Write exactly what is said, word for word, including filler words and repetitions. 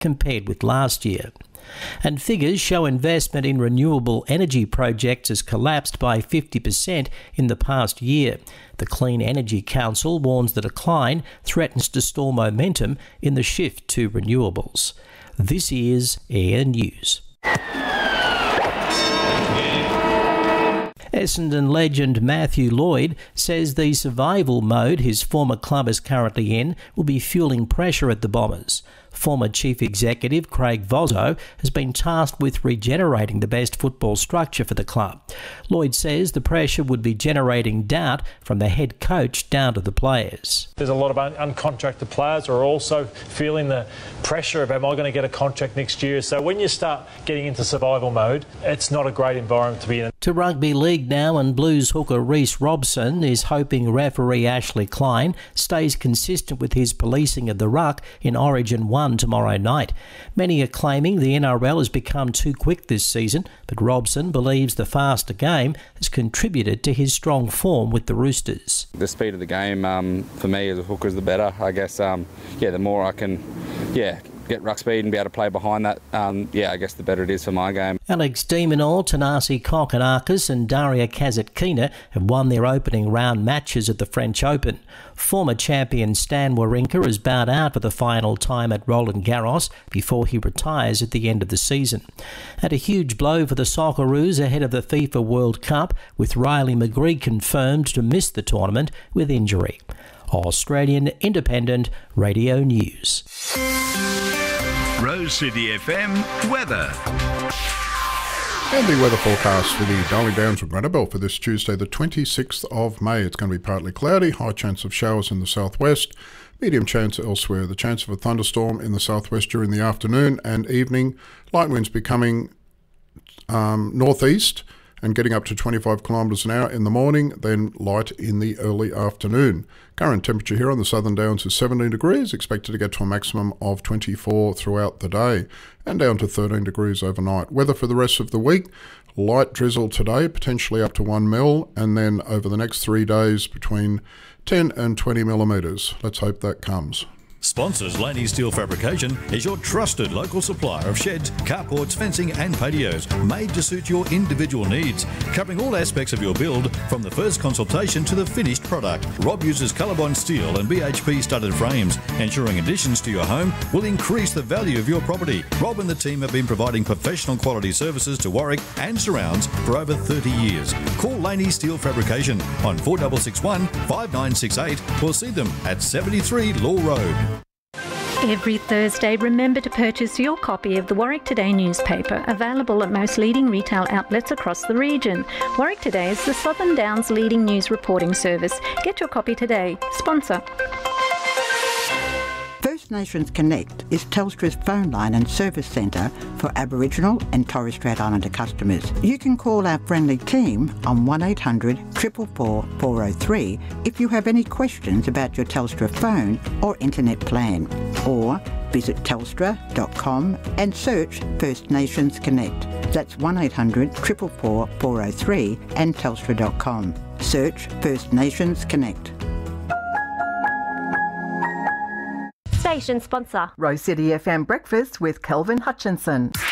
compared with last year. And figures show investment in renewable energy projects has collapsed by fifty percent in the past year. The Clean Energy Council warns the decline threatens to stall momentum in the shift to renewables. This is Air News. Essendon legend Matthew Lloyd says the survival mode his former club is currently in will be fueling pressure at the Bombers. Former Chief Executive Craig Vozzo has been tasked with regenerating the best football structure for the club. Lloyd says the pressure would be generating doubt from the head coach down to the players. There's a lot of un- uncontracted players who are also feeling the pressure of am I going to get a contract next year? So when you start getting into survival mode, it's not a great environment to be in. To rugby league now, and Blues hooker Reece Robson is hoping referee Ashley Klein stays consistent with his policing of the ruck in Origin one tomorrow night. Many are claiming the N R L has become too quick this season, but Robson believes the faster game has contributed to his strong form with the Roosters. The speed of the game, um, for me as a hooker, is the better. I guess, um, yeah, the more I can, yeah, get ruck speed and be able to play behind that, um, yeah, I guess the better it is for my game. Alex de Minaur, Tanasi Kokkinakis and Daria Kasatkina have won their opening round matches at the French Open. Former champion Stan Wawrinka has bowed out for the final time at Roland Garros before he retires at the end of the season. And a huge blow for the Socceroos ahead of the FIFA World Cup, with Riley McGree confirmed to miss the tournament with injury. Australian Independent Radio News. Rose City F M weather. And the weather forecast for the Darling Downs and Granabel for this Tuesday, the twenty-sixth of May. It's going to be partly cloudy, high chance of showers in the southwest, medium chance elsewhere. The chance of a thunderstorm in the southwest during the afternoon and evening. Light winds becoming um, northeast and getting up to twenty-five kilometres an hour in the morning, then light in the early afternoon. Current temperature here on the Southern Downs is seventeen degrees, expected to get to a maximum of twenty-four throughout the day, and down to thirteen degrees overnight. Weather for the rest of the week, light drizzle today, potentially up to one mil, and then over the next three days between ten and twenty millimetres. Let's hope that comes. Sponsors Laney Steel Fabrication is your trusted local supplier of sheds, carports, fencing and patios, made to suit your individual needs, covering all aspects of your build from the first consultation to the finished product. Rob uses Colorbond steel and B H P studded frames, ensuring additions to your home will increase the value of your property. Rob and the team have been providing professional quality services to Warwick and surrounds for over thirty years. Call Laney Steel Fabrication on four six six one, five nine six eight or see them at seventy-three Law Road. Every Thursday, remember to purchase your copy of the Warwick Today newspaper, available at most leading retail outlets across the region. Warwick Today is the Southern Downs' leading news reporting service. Get your copy today. Sponsor. First Nations Connect is Telstra's phone line and service centre for Aboriginal and Torres Strait Islander customers. You can call our friendly team on one eight hundred, four four four, four oh three if you have any questions about your Telstra phone or internet plan, or visit telstra dot com and search First Nations Connect. That's one eight hundred, four four four, four oh three and telstra dot com. Search First Nations Connect. Station sponsor. Rose City F M Breakfast with Kelvin Hutchinson.